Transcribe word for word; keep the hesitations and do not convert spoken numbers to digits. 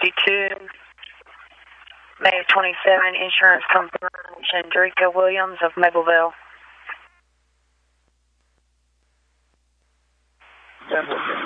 sixty-two. May of twenty-seven, insurance confirmed, Chandrika Williams of Mapleville. ten fourteen.